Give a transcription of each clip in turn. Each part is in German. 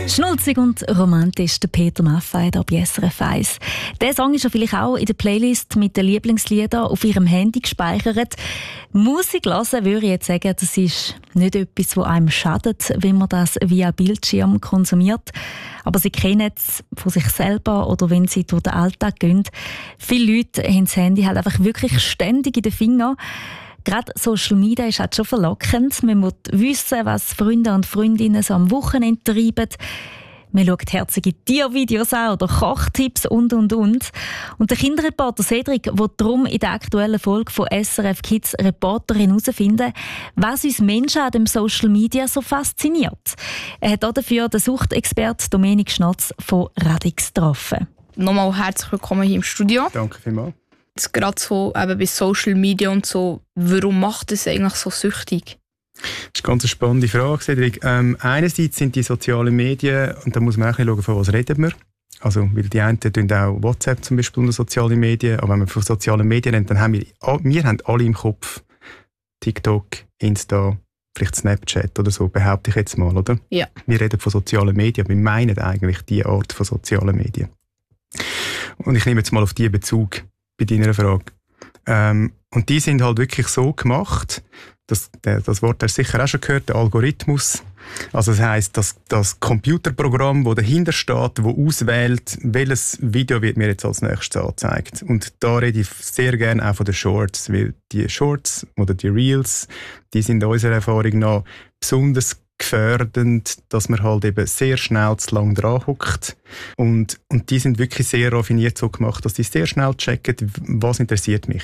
Schnulzig und romantisch, der Peter Maffay hier bei SRF 1. Der Song ist ja vielleicht auch in der Playlist mit den Lieblingsliedern auf ihrem Handy gespeichert. Musik hören, würde ich jetzt sagen, das ist nicht etwas, das einem schadet, wenn man das via Bildschirm konsumiert. Aber Sie kennen es von sich selber oder wenn Sie durch den Alltag gehen. Viele Leute haben das Handy halt einfach wirklich ständig in den Fingern. Gerade Social Media ist halt schon verlockend. Man muss wissen, was Freunde und Freundinnen so am Wochenende treiben. Man schaut herzige Tiervideos an oder Kochtipps und. Und der Kinderreporter Cedric will darum in der aktuellen Folge von SRF Kids Reporterin herausfinden, was uns Menschen an dem Social Media so fasziniert. Er hat dafür den Suchtexperten Dominik Schnotz von Radix getroffen. Nochmal herzlich willkommen hier im Studio. Danke vielmals. Jetzt gerade so eben bei Social Media und so, warum macht es eigentlich so süchtig? Das ist eine ganz spannende Frage, Cedric. Einerseits sind die sozialen Medien, und da muss man auch ein bisschen schauen, von was reden wir. Also, weil die einen tun auch WhatsApp zum Beispiel unter soziale Medien, aber wenn wir von sozialen Medien reden, dann haben wir haben alle im Kopf TikTok, Insta, vielleicht Snapchat oder so, behaupte ich jetzt mal, oder? Ja. Wir reden von sozialen Medien, wir meinen eigentlich diese Art von sozialen Medien. Und ich nehme jetzt mal auf die Bezug bei deiner Frage. Und die sind halt wirklich so gemacht, das Wort hast du sicher auch schon gehört, der Algorithmus. Also das heisst, das Computerprogramm, das dahinter steht, das auswählt, welches Video wird mir jetzt als nächstes angezeigt. Und da rede ich sehr gerne auch von den Shorts, weil die Shorts oder die Reels, die sind unserer Erfahrung nach besonders gefährdend, dass man halt eben sehr schnell zu lang dran hockt. Und die sind wirklich sehr raffiniert so gemacht, dass die sehr schnell checken, was interessiert mich.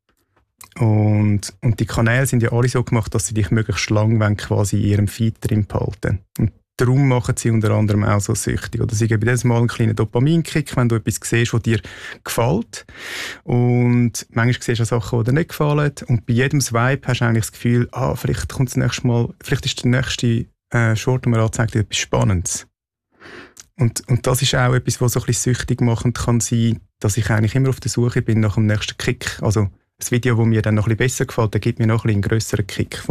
Und die Kanäle sind ja alle so gemacht, dass sie dich möglichst lang quasi in ihrem Feed drin behalten. Und darum machen sie unter anderem auch so süchtig. Oder sie geben jedes Mal einen kleinen Dopaminkick, wenn du etwas siehst, was dir gefällt. Und manchmal siehst du Sachen, die dir nicht gefallen. Und bei jedem Swipe hast du eigentlich das Gefühl, vielleicht kommt das nächste Mal, vielleicht ist der nächste Short, der mir anzeigt, etwas Spannendes. Und das ist auch etwas, was so ein bisschen süchtig machen kann sein, dass ich eigentlich immer auf der Suche bin nach dem nächsten Kick. Also das Video, das mir dann noch ein bisschen besser gefällt, das gibt mir noch ein bisschen einen grösseren Kick.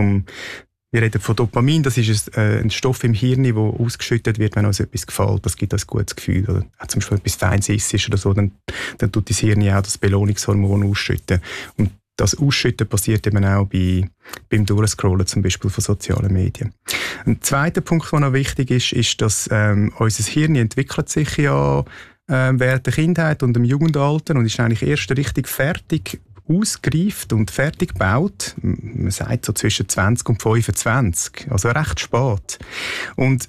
Wir reden von Dopamin, das ist ein Stoff im Hirn, der ausgeschüttet wird, wenn uns etwas gefällt. Das gibt uns ein gutes Gefühl. Oder zum Beispiel etwas Feines ist oder so, dann tut das Hirn auch das Belohnungshormon ausschütten. Und das Ausschütten passiert eben auch beim Durchscrollen zum Beispiel von sozialen Medien. Ein zweiter Punkt, der noch wichtig ist, dass unser Hirn entwickelt sich ja während der Kindheit und im Jugendalter und ist eigentlich erst richtig fertig ausgereift und fertig gebaut. Man sagt so zwischen 20 und 25, also recht spät. Und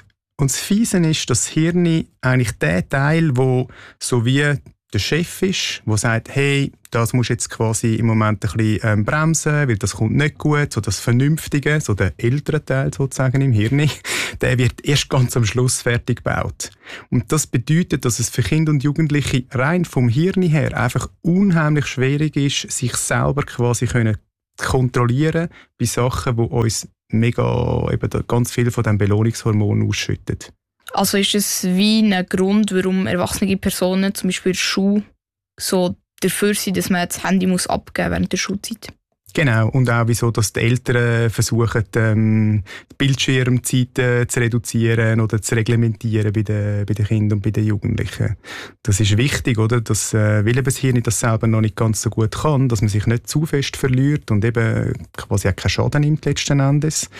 das Fiese ist, dass das Hirn eigentlich der Teil, wo so wie der Chef ist, der sagt, hey, das musst du jetzt quasi im Moment ein bisschen bremsen, weil das kommt nicht gut. So das Vernünftige, so der ältere Teil sozusagen im Hirn, der wird erst ganz am Schluss fertig gebaut. Und das bedeutet, dass es für Kinder und Jugendliche rein vom Hirn her einfach unheimlich schwierig ist, sich selber quasi können kontrollieren bei Sachen, die uns mega eben ganz viel von dem Belohnungshormon ausschütten. Also ist es wie ein Grund, warum erwachsene Personen, zum Beispiel in der Schule, so dafür sind, dass man das Handy abgeben muss während der Schulzeit? Genau, und auch wieso, dass die Eltern versuchen, die Bildschirmzeiten zu reduzieren oder zu reglementieren bei den Kindern und bei den Jugendlichen. Das ist wichtig, oder? Dass, weil eben das Hirn das selber noch nicht ganz so gut kann, dass man sich nicht zu fest verliert und eben quasi auch keinen Schaden nimmt letzten Endes.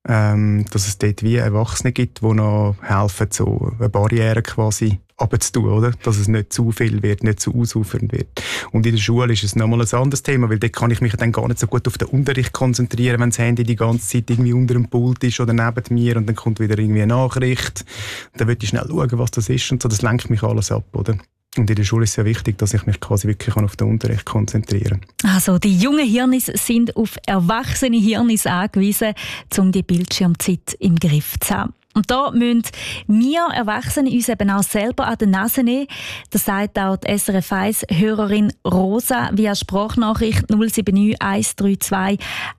Dass es dort wie Erwachsene gibt, die noch helfen, so eine Barriere quasi abzutun, oder? Dass es nicht zu viel wird, nicht zu ausufernd wird. Und in der Schule ist es nochmal ein anderes Thema, weil dort kann ich mich dann gar nicht so gut auf den Unterricht konzentrieren, wenn das Handy die ganze Zeit irgendwie unter dem Pult ist oder neben mir und dann kommt wieder irgendwie eine Nachricht. Dann will ich schnell schauen, was das ist und so. Das lenkt mich alles ab, oder? Und in der Schule ist es ja wichtig, dass ich mich quasi wirklich auf den Unterricht konzentrieren kann. Also die jungen Hirnis sind auf erwachsene Hirnis angewiesen, um die Bildschirmzeit im Griff zu haben. Und da müssen wir Erwachsene uns eben auch selber an die Nase nehmen. Das sagt auch die SRF 1-Hörerin Rosa via Sprachnachricht 079 132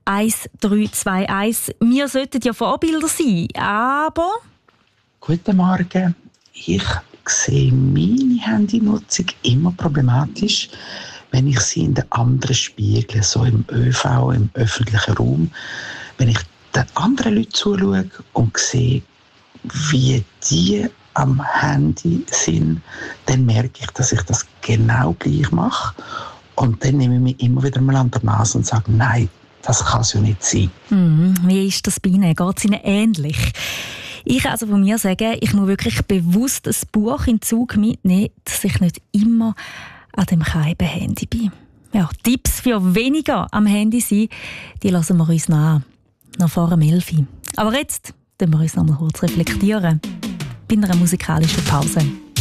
1321. Wir sollten ja Vorbilder sein, aber... Guten Morgen. Ich sehe meine Handynutzung immer problematisch, wenn ich sie in den anderen spiegle, so im ÖV, im öffentlichen Raum. Wenn ich den anderen Leuten zuschaue und sehe, wie die am Handy sind, dann merke ich, dass ich das genau gleich mache. Und dann nehme ich mich immer wieder mal an der Nase und sage, nein, das kann es ja nicht sein. Wie ist das bei Ihnen? Geht es Ihnen ähnlich? Ich kann also von mir sagen, ich muss wirklich bewusst ein Buch in den Zug mitnehmen, dass ich nicht immer an dem Handy bin. Ja, Tipps für weniger am Handy sein, die lassen wir uns noch vor dem 11 Uhr. Aber jetzt tun wir uns noch mal kurz reflektieren. Bei einer musikalischen Pause.